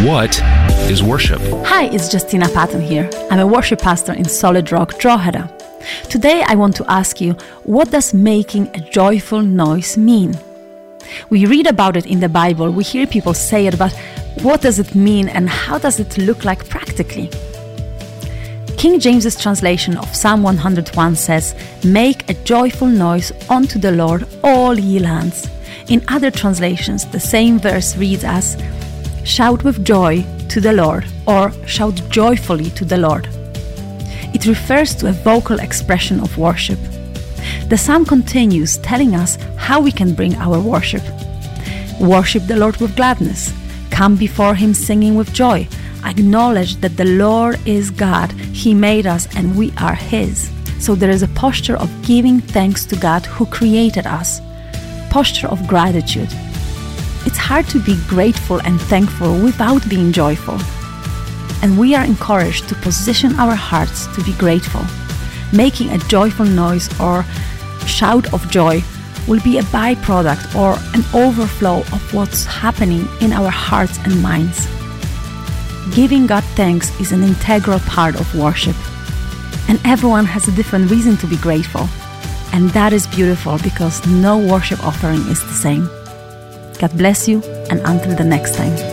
What is worship? Hi, it's Justina Patton here. I'm a worship pastor in Solid Rock, Drogheda. Today I want to ask you, what does making a joyful noise mean? We read about it in the Bible, we hear people say it, but what does it mean and how does it look like practically? King James's translation of Psalm 101 says, "Make a joyful noise unto the Lord, all ye lands." In other translations, the same verse reads as, "Shout with joy to the Lord," or "shout joyfully to the Lord." It refers to a vocal expression of worship. The psalm continues telling us how we can bring our worship. Worship the Lord with gladness. Come before Him singing with joy. Acknowledge that the Lord is God. He made us and we are His. So there is a posture of giving thanks to God who created us. Posture of gratitude. It's hard to be grateful and thankful without being joyful. And we are encouraged to position our hearts to be grateful. Making a joyful noise or shout of joy will be a byproduct or an overflow of what's happening in our hearts and minds. Giving God thanks is an integral part of worship. And everyone has a different reason to be grateful. And that is beautiful because no worship offering is the same. God bless you, and until the next time.